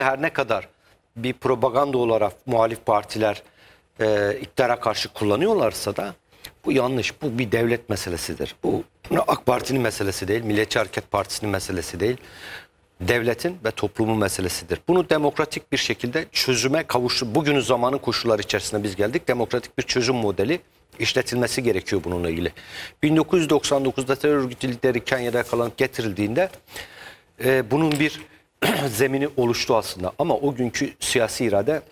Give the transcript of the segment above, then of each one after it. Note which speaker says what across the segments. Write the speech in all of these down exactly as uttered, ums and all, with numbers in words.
Speaker 1: her ne kadar bir propaganda olarak muhalif partiler e, iktidara karşı kullanıyorlarsa da bu yanlış. Bu bir devlet meselesidir. Bu AK Parti'nin meselesi değil, Milliyetçi Hareket Partisi'nin meselesi değil. Devletin ve toplumun meselesidir. Bunu demokratik bir şekilde çözüme kavuştu. Bugünün zamanın koşulları içerisinde biz geldik. Demokratik bir çözüm modeli işletilmesi gerekiyor bununla ilgili. bin dokuz yüz doksan dokuzda terör örgütü lideri Kenya'da yakalanıp getirildiğinde e, bunun bir zemini oluştu aslında. Ama o günkü siyasi irade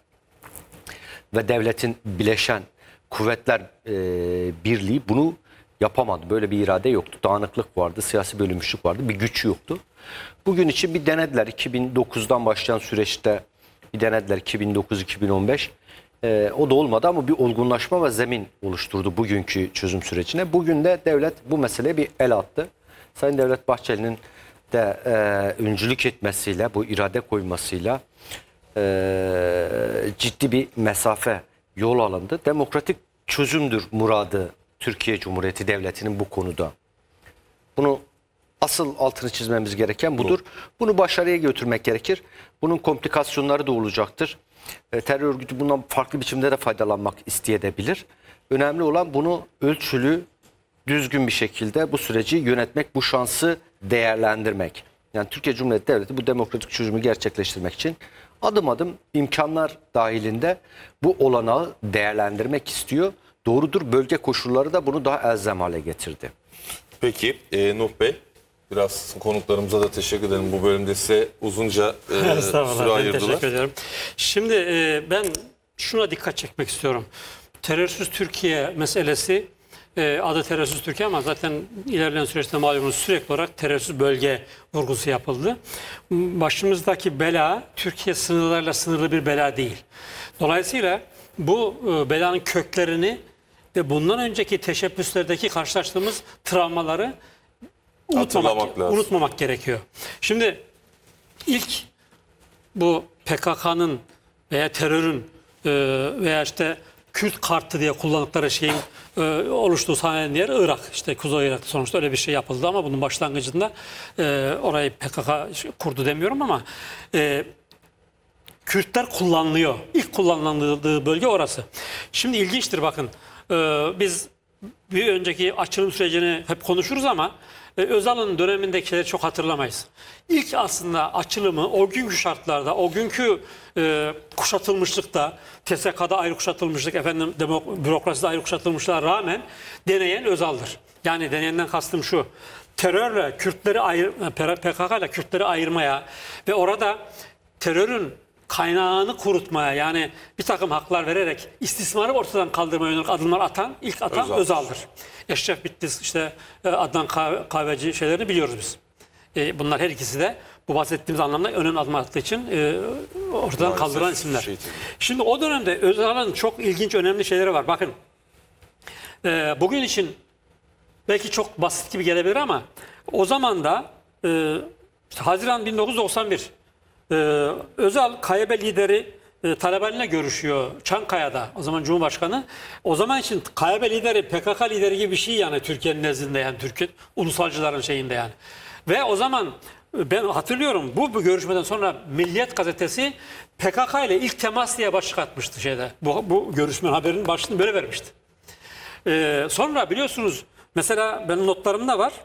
Speaker 1: ve devletin bileşen kuvvetler e, birliği bunu yapamadı. Böyle bir irade yoktu. Dağınıklık vardı, siyasi bölünmüşlük vardı, bir güç yoktu. Bugün için bir denediler. iki bin dokuzdan başlayan süreçte bir denediler iki bin dokuz iki bin on beş. Ee, o da olmadı ama bir olgunlaşma ve zemin oluşturdu bugünkü çözüm sürecine. Bugün de devlet bu meseleye bir el attı. Sayın Devlet Bahçeli'nin de e, öncülük etmesiyle, bu irade koymasıyla e, ciddi bir mesafe yol alındı. Demokratik çözümdür muradı Türkiye Cumhuriyeti Devleti'nin bu konuda. Bunu asıl altını çizmemiz gereken budur. Bunu başarıya götürmek gerekir. Bunun komplikasyonları da olacaktır. E, terör örgütü bundan farklı biçimde de faydalanmak isteyebilir. Önemli olan bunu ölçülü, düzgün bir şekilde bu süreci yönetmek, bu şansı değerlendirmek. Yani Türkiye Cumhuriyeti Devleti bu demokratik çözümü gerçekleştirmek için adım adım imkanlar dahilinde bu olanağı değerlendirmek istiyor. Doğrudur, bölge koşulları da bunu daha elzem hale getirdi.
Speaker 2: Peki e, Nuh Bey, biraz konuklarımıza da teşekkür ederim. Bu bölümde size uzunca e, süre ayırdılar.
Speaker 3: Teşekkür ederim. Şimdi e, ben şuna dikkat çekmek istiyorum. Terörsüz Türkiye meselesi, e, adı terörsüz Türkiye ama zaten ilerleyen süreçte malumunuz sürekli olarak terörsüz bölge vurgusu yapıldı. Başımızdaki bela Türkiye sınırlarıyla sınırlı bir bela değil. Dolayısıyla bu e, belanın köklerini ve bundan önceki teşebbüslerdeki karşılaştığımız travmaları unutmamak, unutmamak gerekiyor. Şimdi ilk bu P K K'nın veya terörün e, veya işte Kürt kartı diye kullandıkları şeyin e, oluştuğu sahnenin yeri Irak. İşte Kuzey Irak'ta sonuçta öyle bir şey yapıldı ama bunun başlangıcında e, orayı P K K kurdu demiyorum ama e, Kürtler kullanılıyor. İlk kullanıldığı bölge orası. Şimdi ilginçtir bakın. E, biz bir önceki açılım sürecini hep konuşuruz ama e, Özal'ın dönemindekileri çok hatırlamayız. İlk aslında açılımı o günkü şartlarda, o günkü e, kuşatılmışlıkta, T S K'da ayrı kuşatılmışlık, efendim bürokraside ayrı kuşatılmışlığa rağmen deneyen Özal'dır. Yani deneyenden kastım şu: terörle Kürtleri ayır, P K K ile Kürtleri ayırmaya ve orada terörün kaynağını kurutmaya, yani bir takım haklar vererek istismarı ortadan kaldırmaya yönelik adımlar atan, ilk atan Özal. Özal'dır. Eşref Bitlis, işte Adnan Kahveci şeylerini biliyoruz biz. E, bunlar her ikisi de bu bahsettiğimiz anlamda önemli adım attığı için e, ortadan Maalesef kaldıran isimler. Şey Şimdi o dönemde Özal'ın çok ilginç, önemli şeyleri var. Bakın, e, bugün için belki çok basit gibi gelebilir ama o zaman da e, işte Haziran bin dokuz yüz doksan bir Ee, Özal K Y B lideri e, Talabani'yle görüşüyor Çankaya'da, o zaman Cumhurbaşkanı. O zaman için K Y B lideri P K K lideri gibi bir şey, yani Türkiye'nin nezdinde, yani Türkiye ulusalcıların şeyinde yani. Ve o zaman ben hatırlıyorum, bu, bu görüşmeden sonra Milliyet gazetesi P K K ile ilk temas diye başlık atmıştı şeyde. Bu, bu görüşmenin haberinin başlığını böyle vermişti. Ee, sonra biliyorsunuz mesela benim notlarımda var.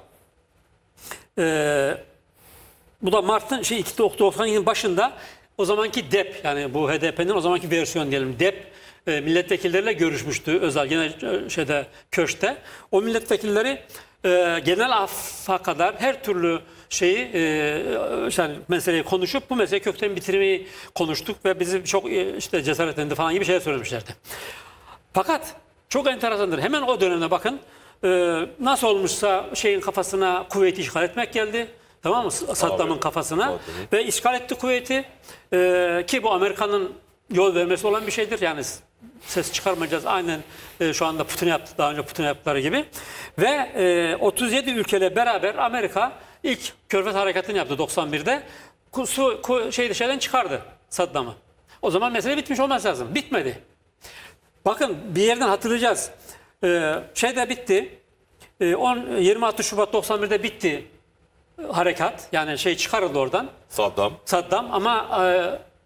Speaker 3: Eee Bu da Mart'ın şey iki bin doksan yılının başında o zamanki D E P, yani bu H D P'nin o zamanki versiyon diyelim, D E P e, milletvekilleriyle görüşmüştü Özal yine e, şeyde köşkte. O milletvekilleri e, genel affa kadar her türlü şeyi e, yani meseleyi konuşup bu meseleyi kökten bitirmeyi konuştuk ve bizi çok e, işte cesaretlendi falan gibi şeyler söylemişlerdi. Fakat çok enteresandır. Hemen o dönemde bakın e, nasıl olmuşsa şeyin kafasına kuvveti işgal etmek geldi. Tamam mı? Saddam'ın kafasına. Tabii. Ve işgal etti kuvveti. Ee, ki bu Amerika'nın yol vermesi olan bir şeydir. Yani ses çıkarmayacağız. Aynen e, şu anda Putin yaptı. Daha önce Putin yaptıkları gibi. Ve e, otuz yedi ülkeyle beraber Amerika ilk Körfez Harekatı'nı yaptı doksan birde. Su, ku, şey dışarıdan çıkardı Saddam'ı. O zaman mesele bitmiş olması lazım. Bitmedi. Bakın bir yerden hatırlayacağız. Ee, şey de bitti. Ee, on, yirmi altı Şubat doksan birde bitti harekat, yani şey çıkarıldı oradan.
Speaker 2: Saddam.
Speaker 3: Saddam ama e,